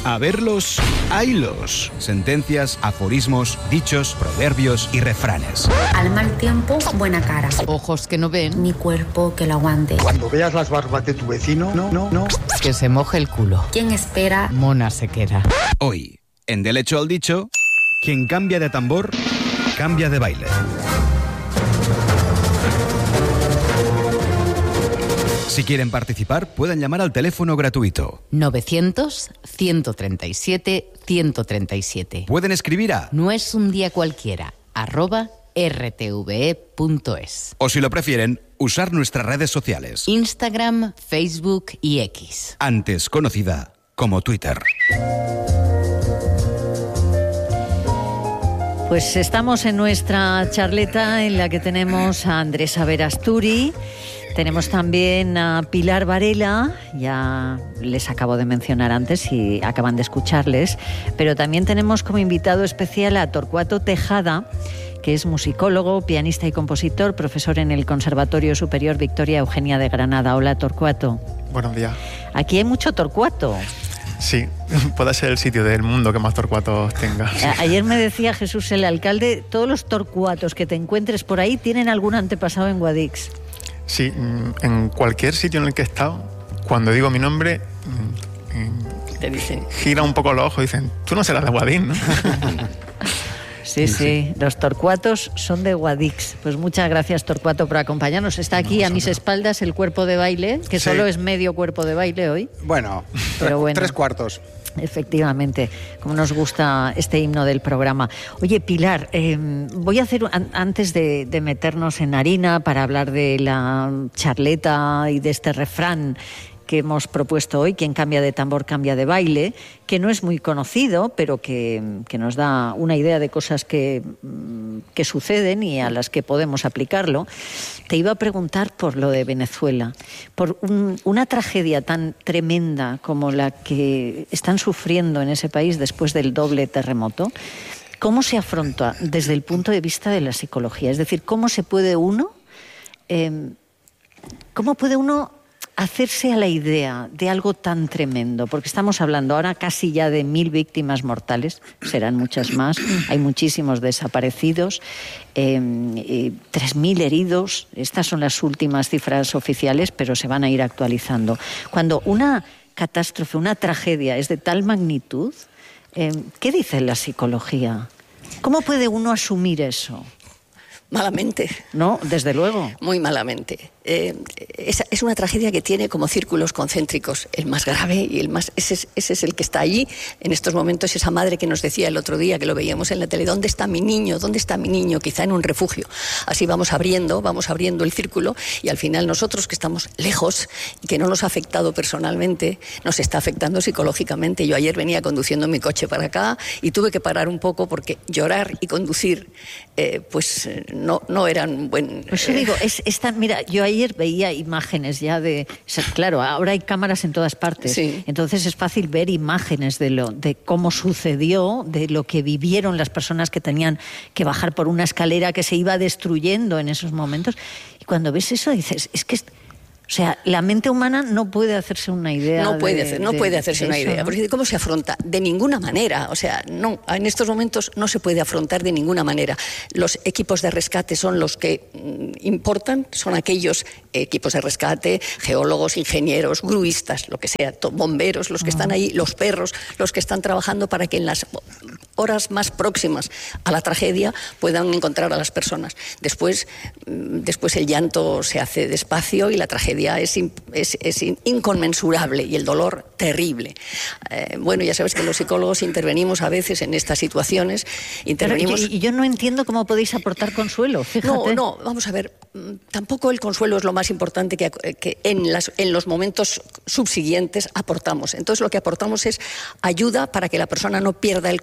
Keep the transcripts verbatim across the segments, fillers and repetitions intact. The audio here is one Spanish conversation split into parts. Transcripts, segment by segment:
A verlos, haylos. Sentencias, aforismos, dichos, proverbios y refranes. Al mal tiempo, buena cara. Ojos que no ven. Mi cuerpo que lo aguante. Cuando veas las barbas de tu vecino, no, no, no. Que se moje el culo. ¿Quién espera? Mona se queda. Hoy, en Del hecho al dicho, quien cambia de tambor, cambia de baile. Si quieren participar, pueden llamar al teléfono gratuito novecientos, ciento treinta y siete, ciento treinta y siete. Pueden escribir a No es un día cualquiera, arroba r t v e punto es. O si lo prefieren, usar nuestras redes sociales. Instagram, Facebook y X. Antes conocida como Twitter. Pues estamos en nuestra charleta en la que tenemos a Andrés Averasturi. Tenemos también a Pilar Varela, ya les acabo de mencionar antes y acaban de escucharles, pero también tenemos como invitado especial a Torcuato Tejada, que es musicólogo, pianista y compositor, profesor en el Conservatorio Superior Victoria Eugenia de Granada. Hola, Torcuato. Buenos días. Aquí hay mucho Torcuato. Sí, puede ser el sitio del mundo que más torcuatos tenga. Sí. Ayer me decía Jesús, el alcalde, todos los torcuatos que te encuentres por ahí tienen algún antepasado en Guadix. Sí, en cualquier sitio en el que he estado, cuando digo mi nombre, te dicen, gira un poco los ojos y dicen, tú no serás de Guadix, ¿no? Sí, sí, sí, los torcuatos son de Guadix. Pues muchas gracias, Torcuato, por acompañarnos. Está aquí no, a mis espaldas el cuerpo de baile, que sí. Solo es medio cuerpo de baile hoy. Bueno, pero bueno, tres cuartos. Efectivamente, como nos gusta este himno del programa. Oye, Pilar, eh, voy a hacer, an- antes de, de meternos en harina para hablar de la charleta y de este refrán que hemos propuesto hoy, quien cambia de tambor cambia de baile, que no es muy conocido, pero que, que nos da una idea de cosas que, que suceden y a las que podemos aplicarlo. Te iba a preguntar por lo de Venezuela, por un, una tragedia tan tremenda como la que están sufriendo en ese país después del doble terremoto. ¿Cómo se afronta desde el punto de vista de la psicología? Es decir, ¿cómo se puede uno, eh, cómo puede uno hacerse a la idea de algo tan tremendo? Porque estamos hablando ahora casi ya de mil víctimas mortales, serán muchas más, hay muchísimos desaparecidos, eh, eh, tres mil heridos, estas son las últimas cifras oficiales, pero se van a ir actualizando. Cuando una catástrofe, una tragedia es de tal magnitud, eh, ¿qué dice la psicología? ¿Cómo puede uno asumir eso? Malamente. No, desde luego. Muy malamente. Eh, es, es una tragedia que tiene como círculos concéntricos. El más grave y el más... Ese es, ese es el que está allí en estos momentos. Esa madre que nos decía el otro día, que lo veíamos en la tele, ¿dónde está mi niño? ¿Dónde está mi niño? Quizá en un refugio. Así vamos abriendo, vamos abriendo el círculo y al final nosotros que estamos lejos y que no nos ha afectado personalmente, nos está afectando psicológicamente. Yo ayer venía conduciendo mi coche para acá y tuve que parar un poco porque llorar y conducir eh, pues no, no eran buen... Pues yo digo, es esta, mira, yo ayer veía imágenes ya de... O sea, claro, ahora hay cámaras en todas partes, sí. Entonces es fácil ver imágenes de, lo, de cómo sucedió, de lo que vivieron las personas que tenían que bajar por una escalera que se iba destruyendo en esos momentos. Y cuando ves eso dices, es que... O sea, la mente humana no puede hacerse una idea. No puede, de, hacer, no de, puede hacerse de una eso, idea. ¿no? Porque ¿cómo se afronta? De ninguna manera. O sea, no, en estos momentos no se puede afrontar de ninguna manera. Los equipos de rescate son los que mm, importan, son aquellos equipos de rescate, geólogos, ingenieros, gruistas, lo que sea, bomberos, los que están ahí, los perros, los que están trabajando para que en las horas más próximas a la tragedia puedan encontrar a las personas. Después, después el llanto se hace despacio y la tragedia Es, es, es inconmensurable y el dolor terrible. Eh, bueno, ya sabes que los psicólogos intervenimos a veces en estas situaciones. Intervenimos... Pero, y yo no entiendo cómo podéis aportar consuelo, fíjate. No, no, vamos a ver, tampoco el consuelo es lo más importante que, que en, las, en los momentos subsiguientes aportamos. Entonces lo que aportamos es ayuda para que la persona no pierda el control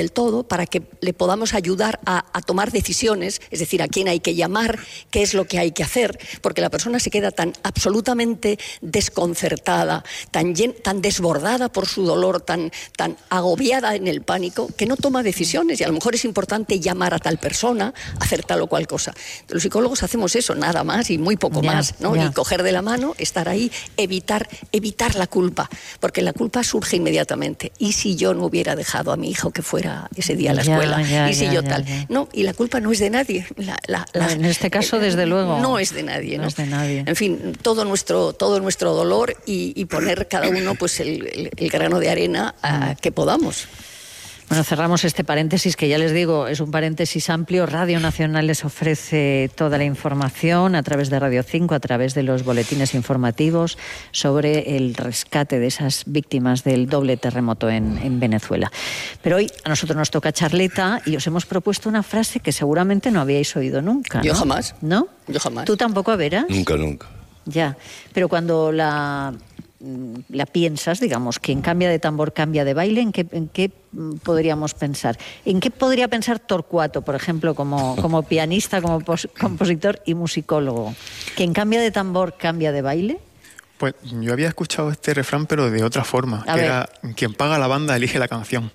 del todo, para que le podamos ayudar a, a tomar decisiones, es decir, a quién hay que llamar, qué es lo que hay que hacer, porque la persona se queda tan absolutamente desconcertada, tan, llen, tan desbordada por su dolor, tan, tan agobiada en el pánico, que no toma decisiones, y a lo mejor es importante llamar a tal persona, hacer tal o cual cosa. Los psicólogos hacemos eso, nada más y muy poco ya, más, ¿no? Ya. Y coger de la mano, estar ahí, evitar, evitar la culpa, porque la culpa surge inmediatamente. ¿Y si yo no hubiera dejado a mi hijo que fuera ese día a la Ya, escuela? ya, ¿Y si ya, yo ya, tal? ya. No, y la culpa no es de nadie. La, la, la, en este caso, desde luego. No es de nadie, ¿no? No es de nadie. En fin, todo nuestro, todo nuestro dolor y, y poner cada uno pues el, el, el grano de arena a que podamos. Bueno, cerramos este paréntesis que ya les digo, es un paréntesis amplio. Radio Nacional les ofrece toda la información a través de Radio cinco, a través de los boletines informativos sobre el rescate de esas víctimas del doble terremoto en, en Venezuela. Pero hoy a nosotros nos toca charleta y os hemos propuesto una frase que seguramente no habíais oído nunca, ¿no? Yo jamás. ¿No? Yo jamás. ¿Tú tampoco, Vera? Nunca, nunca. Ya, pero cuando la... la piensas, digamos, quien cambia de tambor cambia de baile, ¿en qué, en qué podríamos pensar? ¿En qué podría pensar Torcuato, por ejemplo, como, como pianista, como pos, compositor y musicólogo? ¿Quien cambia de tambor cambia de baile? Pues yo había escuchado este refrán, pero de otra forma, A que ver. era quien paga la banda elige la canción.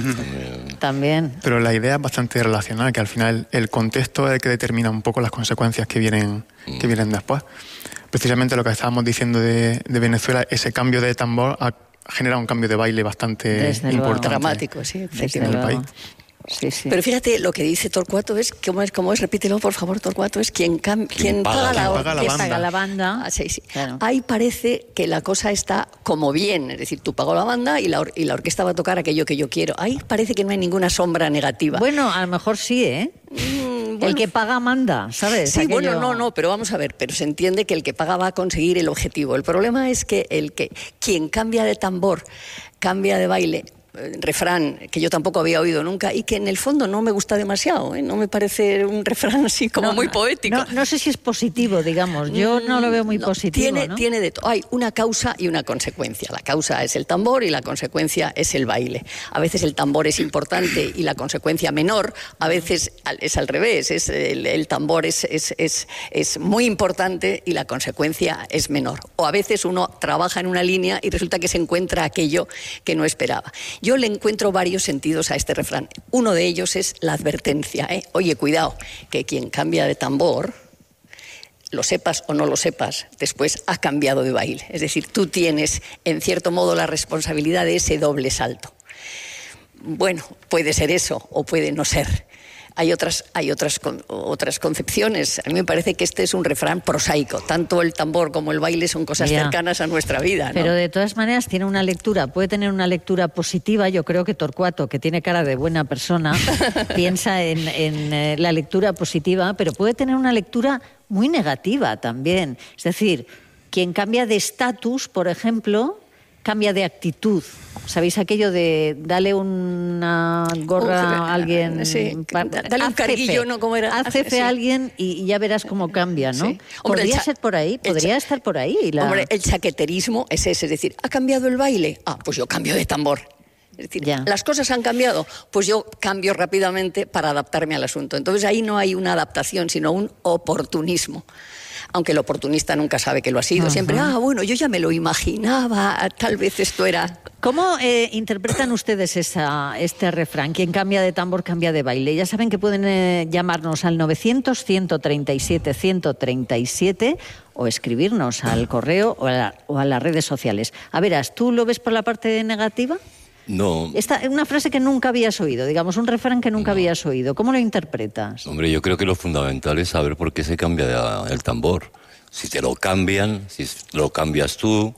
También. Pero la idea es bastante relacionada, que al final el contexto es el que determina un poco las consecuencias que vienen, que vienen después. Precisamente lo que estábamos diciendo de, de Venezuela, ese cambio de tambor ha generado un cambio de baile bastante Desde luego. importante. Dramático, sí, Desde efectivamente. el luego. país. Sí, sí. Pero fíjate, lo que dice Torcuato es, ¿cómo es? ¿Cómo es? Repítelo, por favor, Torcuato, es quien, cam, quien, paga, paga, quien la, paga la quien banda. Paga la banda. Ah, sí, sí. Claro. Ahí parece que la cosa está como bien, es decir, tú pagas la banda y la, or- y la orquesta va a tocar aquello que yo quiero. Ahí parece que no hay ninguna sombra negativa. Bueno, a lo mejor sí, ¿eh? Mm, El bueno. que paga manda, ¿sabes? Sí, Aquello- bueno, no, no, pero vamos a ver, pero se entiende que el que paga va a conseguir el objetivo. El problema es que el que quien cambia de tambor, cambia de baile, eh, refrán que yo tampoco había oído nunca y que en el fondo no me gusta demasiado, ¿eh? No me parece un refrán así como No, muy no, poético. No, no sé si es positivo, digamos. Yo no lo veo muy No, positivo, Tiene, ¿no? tiene de todo. Hay una causa y una consecuencia. La causa es el tambor y la consecuencia es el baile. A veces el tambor es importante y la consecuencia menor. A veces al- es al revés. Es el, el tambor es, es, es, es muy importante y la consecuencia es menor. O a veces uno trabaja en una línea y resulta que se encuentra aquello que no esperaba. Yo le encuentro varios sentidos a este refrán. Uno de ellos es la advertencia, ¿eh? Oye, cuidado, que quien cambia de tambor, lo sepas o no lo sepas, después ha cambiado de baile. Es decir, tú tienes, en cierto modo, la responsabilidad de ese doble salto. Bueno, puede ser eso o puede no ser. Hay otras, hay otras, con- otras concepciones. A mí me parece que este es un refrán prosaico. Tanto el tambor como el baile son cosas Ya. cercanas a nuestra vida, ¿no? Pero de todas maneras tiene una lectura, puede tener una lectura positiva. Yo creo que Torcuato, que tiene cara de buena persona, piensa en, en, eh, la lectura positiva, pero puede tener una lectura muy negativa también. Es decir, quien cambia de estatus, por ejemplo, cambia de actitud. ¿Sabéis aquello de dale una gorra Uh, a alguien? sí, pa- dale un haz carguillo, jefe, ¿no? ¿Cómo era? Haz jefe Sí. a alguien y, y ya verás cómo cambia, ¿no? Sí. Hombre, el Podría cha- ser por ahí, el podría cha- estar por ahí. La... Hombre, el chaqueterismo es ese, es decir, ¿ha cambiado el baile? Ah, pues yo cambio de tambor. Es decir, Ya. las cosas han cambiado, pues yo cambio rápidamente para adaptarme al asunto. Entonces ahí no hay una adaptación, sino un oportunismo. Aunque el oportunista nunca sabe que lo ha sido. Ajá. Siempre, ah, bueno, yo ya me lo imaginaba, tal vez esto era... ¿Cómo eh, interpretan ustedes esa, este refrán? Quien cambia de tambor cambia de baile. Ya saben que pueden eh, llamarnos al novecientos, ciento treinta y siete, ciento treinta y siete o escribirnos al correo o a, la- o a las redes sociales. A veras, ¿tú lo ves por la parte negativa? No, Esta es una frase que nunca habías oído, digamos, un refrán que nunca habías oído. ¿Cómo lo interpretas? hombre, yo creo que lo fundamental es saber por qué se cambia el tambor. Si te lo cambian, si lo cambias tú,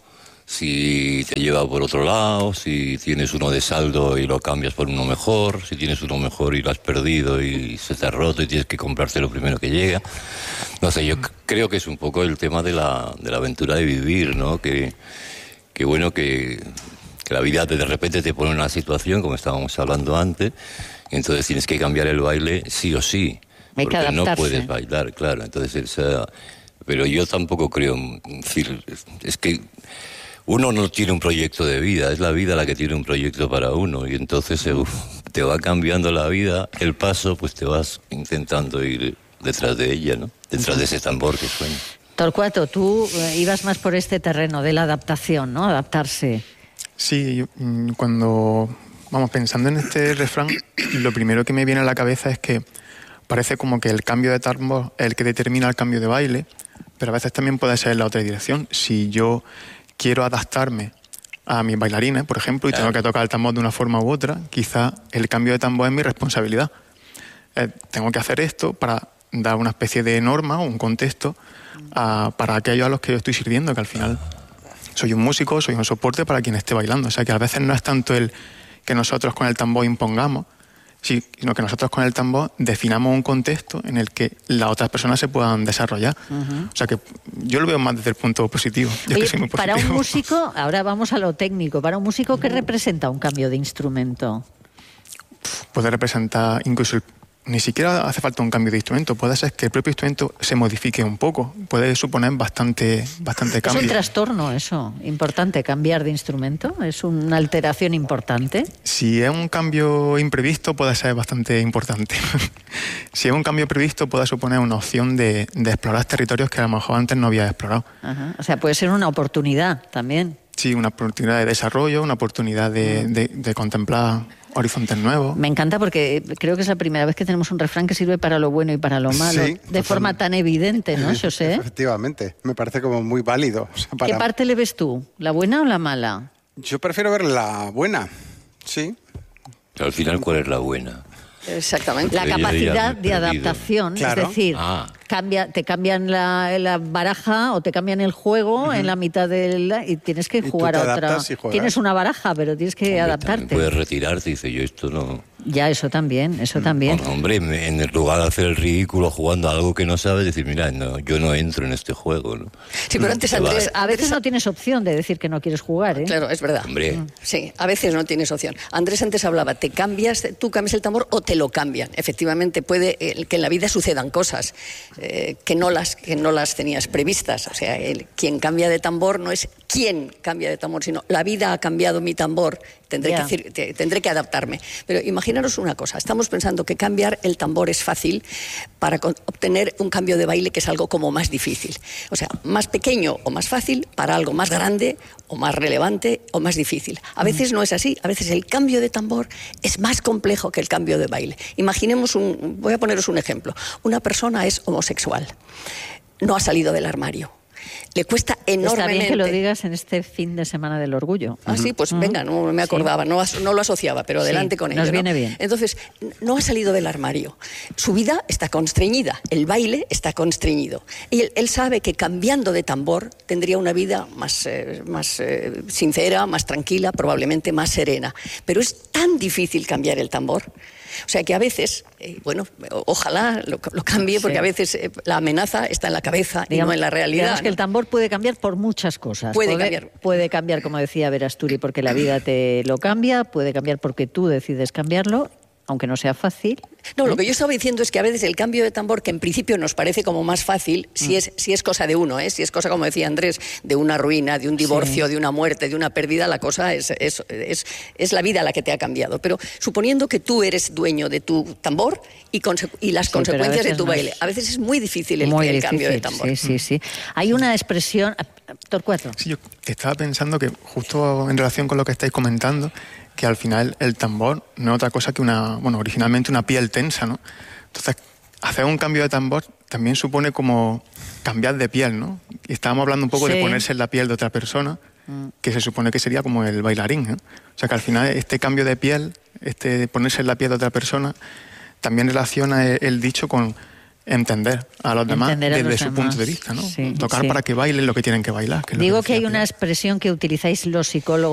si te lleva por otro lado, si tienes uno de saldo y lo cambias por uno mejor, si tienes uno mejor y lo has perdido y se te ha roto y tienes que comprarte lo primero que llega. No sé, yo c- creo que es un poco el tema de la, de la aventura de vivir, ¿no? Que, que bueno, que, que la vida de repente te pone en una situación, como estábamos hablando antes, y entonces tienes que cambiar el baile sí o sí, Hay que porque no adaptarse. puedes bailar, claro. Entonces, esa, pero yo tampoco creo, en decir, es, es que uno no tiene un proyecto de vida, es la vida la que tiene un proyecto para uno, y entonces según te va cambiando la vida, el paso, pues te vas intentando ir detrás de ella, ¿no? Detrás de ese tambor que suena. Torcuato, tú eh, ibas más por este terreno de la adaptación, ¿no? Adaptarse. Sí, yo, cuando vamos pensando en este refrán, lo primero que me viene a la cabeza es que parece como que el cambio de tambor es el que determina el cambio de baile, pero a veces también puede ser en la otra dirección. Si yo quiero adaptarme a mis bailarines, por ejemplo, y claro, tengo que tocar el tambor de una forma u otra, quizá el cambio de tambor es mi responsabilidad. Eh, tengo que hacer esto para dar una especie de norma o un contexto a, para aquellos a los que yo estoy sirviendo, que al final soy un músico, soy un soporte para quien esté bailando. O sea, que a veces no es tanto el que nosotros con el tambor impongamos, sino que nosotros con el tambor definamos un contexto en el que las otras personas se puedan desarrollar. Uh-huh. O sea que yo lo veo más desde el punto positivo. Yo Oye, que soy muy positivo. Para un músico, ahora vamos a lo técnico, para un músico, ¿qué representa un cambio de instrumento? Puede representar incluso el Ni siquiera hace falta un cambio de instrumento, puede ser que el propio instrumento se modifique un poco, puede suponer bastante, bastante cambio. ¿Es un trastorno eso? ¿Importante cambiar de instrumento? ¿Es una alteración importante? Si es un cambio imprevisto puede ser bastante importante. Si es un cambio previsto puede suponer una opción de, de explorar territorios que a lo mejor antes no había explorado. Ajá. O sea, puede ser una oportunidad también. Sí, una oportunidad de desarrollo, una oportunidad de, de, de contemplar horizontes nuevos. Me encanta porque creo que es la primera vez que tenemos un refrán que sirve para lo bueno y para lo malo, sí, de totalmente. Forma tan evidente, ¿no, José? Efectivamente, me parece como muy válido. O sea, para... ¿Qué parte le ves tú? ¿La buena o la mala? Yo prefiero ver la buena, sí. Al final, ¿cuál es la buena? Exactamente. La capacidad de adaptación, claro. Es decir, ah. cambia, te cambian la, la baraja o te cambian el juego uh-huh. en la mitad del... y tienes que jugar a otra... Tienes una baraja, pero tienes que hombre, adaptarte. Puedes retirarte y dice, yo esto no... Ya, eso también, eso también. Bueno, hombre, en el lugar de hacer el ridículo jugando a algo que no sabes, decir, mira, no, yo no entro en este juego, ¿no? Sí, pero antes, Andrés... A veces no tienes opción de decir que no quieres jugar, ¿eh? Claro, es verdad. Hombre. Sí, a veces no tienes opción. Andrés antes hablaba, te cambias, tú cambias el tambor o te lo cambian. Efectivamente, puede eh, que en la vida sucedan cosas eh, que, no las, que no las tenías previstas. O sea, el, quien cambia de tambor no es quién cambia de tambor, sino la vida ha cambiado mi tambor, tendré, yeah. que, te, tendré que adaptarme. Pero imaginaros una cosa, estamos pensando que cambiar el tambor es fácil para con, obtener un cambio de baile que es algo como más difícil. O sea, más pequeño o más fácil para algo más grande o más relevante o más difícil. A veces no es así, a veces el cambio de tambor es más complejo que el cambio de baile. Imaginemos un, voy a poneros un ejemplo. Una persona es homosexual, no ha salido del armario. Le cuesta enormemente... Está bien que lo digas en este fin de semana del orgullo. Ah, sí, pues uh-huh. venga, no me acordaba, sí. no, no lo asociaba, pero adelante sí, con ello. Nos viene ¿no? bien. Entonces, no ha salido del armario. Su vida está constreñida, el baile está constreñido. Y él, él sabe que cambiando de tambor tendría una vida más, eh, más eh, sincera, más tranquila, probablemente más serena. Pero es tan difícil cambiar el tambor. O sea que a veces, eh, bueno, ojalá lo, lo cambie, porque sí. a veces eh, la amenaza está en la cabeza digamos, y no en la realidad. Digamos que ¿no? el tambor puede cambiar por muchas cosas. Puede, puede cambiar. cambiar. Puede cambiar, como decía Verasturi, porque la vida te lo cambia, puede cambiar porque tú decides cambiarlo, aunque no sea fácil. No, ¿eh? Lo que yo estaba diciendo es que a veces el cambio de tambor, que en principio nos parece como más fácil, si mm. es, si es cosa de uno, ¿eh? si es cosa, como decía Andrés, de una ruina, de un divorcio, sí. de una muerte, de una pérdida, la cosa es, es, es, es la vida la que te ha cambiado. Pero suponiendo que tú eres dueño de tu tambor y, conse- y las sí, consecuencias de tu baile, a veces es muy difícil el, muy el difícil, cambio de tambor. Sí, sí, sí. Hay una expresión... Torcuato. Sí, yo estaba pensando que justo en relación con lo que estáis comentando, que al final el tambor no es otra cosa que una, bueno, originalmente una piel tensa, ¿no? Entonces, hacer un cambio de tambor también supone como cambiar de piel, ¿no? Y estábamos hablando un poco sí. de ponerse en la piel de otra persona, mm. que se supone que sería como el bailarín, ¿eh? O sea que al final este cambio de piel, este de ponerse en la piel de otra persona, también relaciona el, el dicho con entender a los demás entender desde los su demás. punto de vista, ¿no? Sí, Tocar sí. para que bailen lo que tienen que bailar. Que Digo que que hay Pilar. una expresión que utilizáis los psicólogos